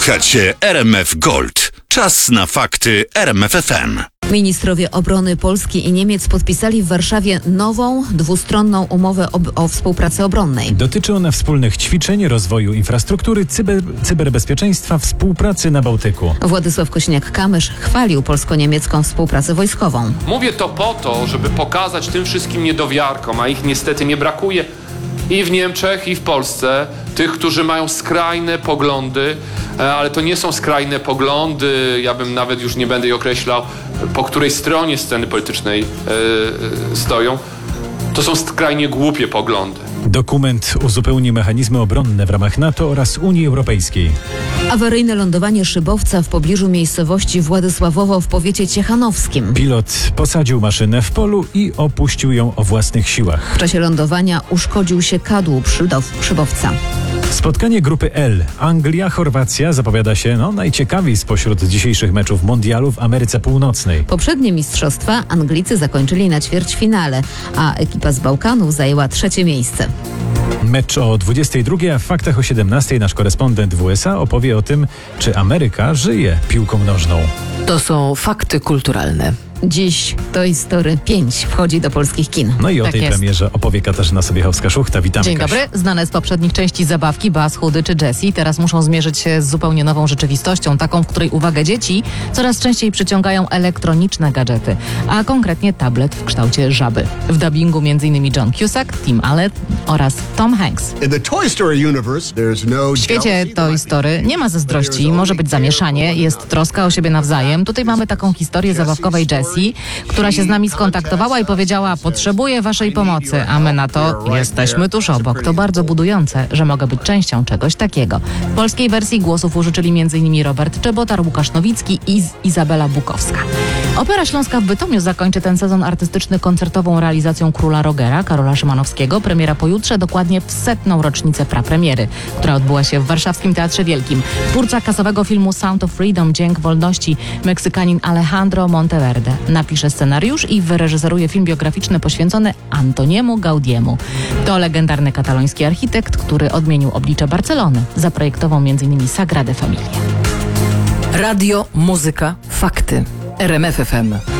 Słuchacie RMF Gold. Czas na fakty RMF FM. Ministrowie obrony Polski i Niemiec podpisali w Warszawie nową, dwustronną umowę o współpracy obronnej. Dotyczy ona wspólnych ćwiczeń, rozwoju infrastruktury, cyberbezpieczeństwa, współpracy na Bałtyku. Władysław Kosiniak-Kamysz chwalił polsko-niemiecką współpracę wojskową. Mówię to po to, żeby pokazać tym wszystkim niedowiarkom, a ich niestety nie brakuje i w Niemczech, i w Polsce, tych, którzy mają skrajne poglądy, ale to nie są skrajne poglądy, ja bym nawet już nie będę je określał, po której stronie sceny politycznej stoją. To są skrajnie głupie poglądy. Dokument uzupełni mechanizmy obronne w ramach NATO oraz Unii Europejskiej. Awaryjne lądowanie szybowca w pobliżu miejscowości Władysławowo w powiecie ciechanowskim. Pilot posadził maszynę w polu i opuścił ją o własnych siłach. W czasie lądowania uszkodził się kadłub szybowca. Spotkanie grupy L. Anglia-Chorwacja zapowiada się najciekawiej spośród dzisiejszych meczów mundialu w Ameryce Północnej. Poprzednie mistrzostwa Anglicy zakończyli na ćwierćfinale, a ekipa z Bałkanów zajęła 3. miejsce. Mecz o 22:00, a w faktach o 17:00 nasz korespondent w USA opowie o tym, czy Ameryka żyje piłką nożną. To są fakty kulturalne. Dziś Toy Story 5 wchodzi do polskich kin. No i o tej premierze opowie Katarzyna Sobiechowska-Szuchta. Witamy. Dzień dobry. Znane z poprzednich części zabawki Buzz, Chudy czy Jessie teraz muszą zmierzyć się z zupełnie nową rzeczywistością, taką, w której uwagę dzieci coraz częściej przyciągają elektroniczne gadżety, a konkretnie tablet w kształcie żaby. W dubbingu m.in. John Cusack, Tim Allen oraz Tom Hanks. W świecie Toy Story nie ma zazdrości, może być zamieszanie, jest troska o siebie nawzajem. Tutaj mamy taką historię zabawkowej Jessie, która się z nami skontaktowała i powiedziała: potrzebuję waszej pomocy, a my na to: jesteśmy tuż obok. To bardzo budujące, że mogę być częścią czegoś takiego. W polskiej wersji głosów użyczyli m.in. Robert Czebotar, Łukasz Nowicki i Izabela Bukowska. Opera Śląska w Bytomiu zakończy ten sezon artystyczny koncertową realizacją Króla Rogera Karola Szymanowskiego. Premiera pojutrze, dokładnie w 100. rocznicę prapremiery, która odbyła się w warszawskim Teatrze Wielkim. Twórca kasowego filmu Sound of Freedom, Dźwięk Wolności, Meksykanin Alejandro Monteverde napisze scenariusz i wyreżyseruje film biograficzny poświęcony Antoniemu Gaudiemu. To legendarny kataloński architekt, który odmienił oblicze Barcelony. Zaprojektował m.in. Sagradę Familię. Radio, muzyka, fakty. RMF FM.